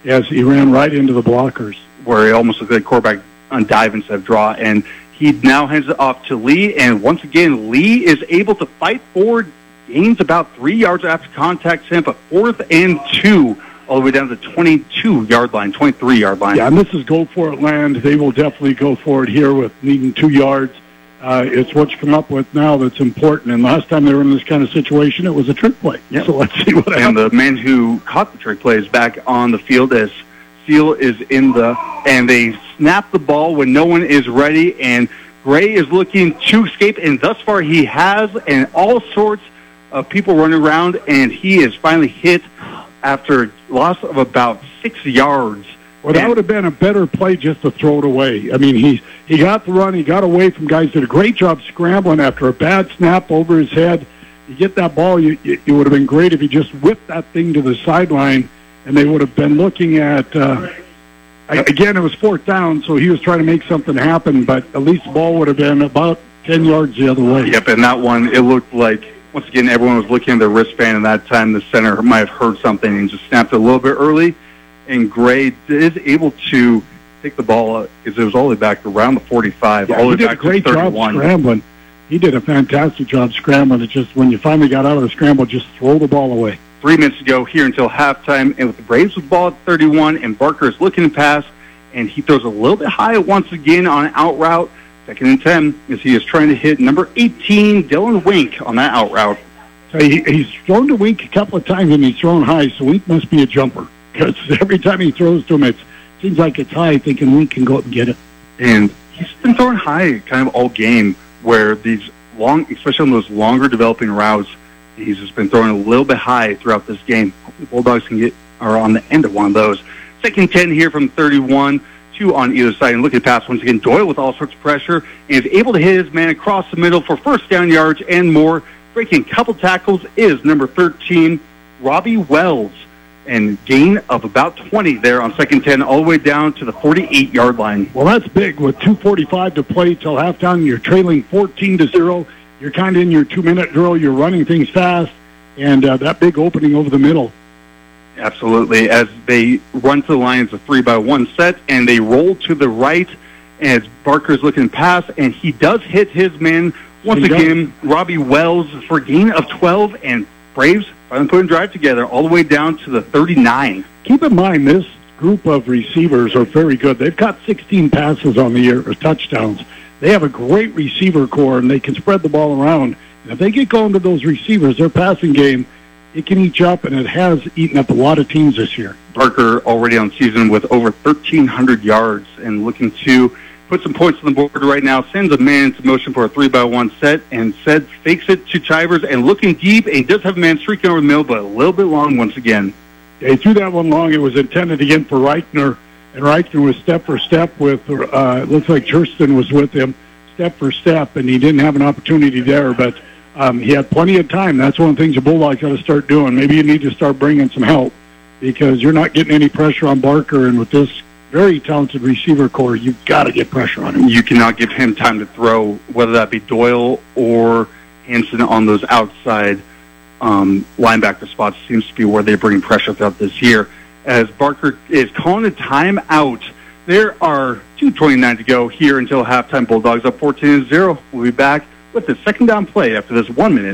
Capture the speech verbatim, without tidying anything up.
Yes, he ran right into the blockers. Where he almost looked like a quarterback on dive instead of draw. And he now hands it off to Lee. And once again, Lee is able to fight forward, gains about three yards after contact, Sam, but fourth and two, all the way down to the twenty-two-yard line, twenty-three-yard line. Yeah, and this is go-for-it land. They will definitely go for it here with needing two yards. Uh, it's what you come up with now that's important. And last time they were in this kind of situation, it was a trick play. Yep. So let's see what happens. And the man who caught the trick play is back on the field as Seal is in the, and they snap the ball when no one is ready, and Gray is looking to escape, and thus far he has, and all sorts of people running around, and he is finally hit after a loss of about six yards. Well, that would have been a better play just to throw it away. I mean, he he got the run, he got away from guys, did a great job scrambling after a bad snap over his head. You get that ball, you, it would have been great if he just whipped that thing to the sideline, and they would have been looking at, uh, again, it was fourth down, so he was trying to make something happen, but at least the ball would have been about ten yards the other way. Yep, and that one, it looked like, once again, everyone was looking at their wristband, and that time the center might have heard something and just snapped it a little bit early. And Gray is able to take the ball because it was all the way back around the forty-five, yeah, all the way did back a great to thirty-one. Job scrambling. He did a fantastic job scrambling. It's just when you finally got out of the scramble, just throw the ball away. Three minutes to go here until halftime, and with the Braves with the ball at thirty-one, and Barker is looking to pass, and he throws a little bit high once again on an out route. Second and ten, as he is trying to hit number eighteen, Dylan Wink, on that out route. So he, he's thrown to Wink a couple of times, and he's thrown high, so Wink must be a jumper. Because every time he throws to him, it seems like it's high, thinking Wink can go up and get it. And he's been throwing high kind of all game, where these long, especially on those longer developing routes, he's just been throwing a little bit high throughout this game. Hopefully the Bulldogs can get, are on the end of one of those. Second ten here from thirty-one, two on either side. And looking at pass once again, Doyle with all sorts of pressure, and is able to hit his man across the middle for first down yards and more. Breaking a couple tackles is number thirteen, Robbie Wells. And gain of about twenty there on second ten, all the way down to the forty-eight-yard line. Well, that's big. With two forty-five to play till halftime, you're trailing fourteen to zero. You're kind of in your two-minute drill. You're running things fast, and uh, that big opening over the middle. Absolutely. As they run to the line, it's a three-by-one set, and they roll to the right as Barker's looking to pass, and he does hit his man once he again, does. Robbie Wells, for a gain of twelve, and Braves finally putting drive together all the way down to the thirty-nine. Keep in mind, this group of receivers are very good. They've got sixteen passes on the year, or touchdowns. They have a great receiver core, and they can spread the ball around. And if they get going to those receivers, their passing game, it can eat up, and it has eaten up a lot of teams this year. Barker already on season with over thirteen hundred yards and looking to put some points on the board right now, sends a man into motion for a three-by-one set, and said fakes it to Chivers, and looking deep, and he does have a man streaking over the middle, but a little bit long once again. Yeah, he threw that one long. It was intended again for Reichner, and Reichner was step for step with, uh, it looks like Churston was with him, step for step, and he didn't have an opportunity there, but um, he had plenty of time. That's one of the things the Bulldogs got to start doing. Maybe you need to start bringing some help, because you're not getting any pressure on Barker, and with this very talented receiver core, you've got to get pressure on him. You cannot give him time to throw, whether that be Doyle or Hanson on those outside um, linebacker spots. Seems to be where they bring pressure throughout this year. As Barker is calling a timeout, there are two twenty-nine to go here until halftime. Bulldogs up fourteen to zero. We'll be back with the second down play after this one minute